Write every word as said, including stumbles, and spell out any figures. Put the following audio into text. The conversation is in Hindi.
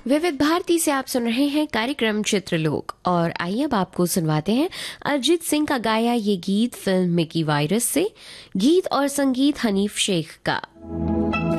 विविध भारती से आप सुन रहे हैं कार्यक्रम चित्रलोक और आइए अब आपको सुनवाते हैं अरिजीत सिंह का गाया ये गीत फिल्म मिकी वायरस से। गीत और संगीत हनीफ शेख का।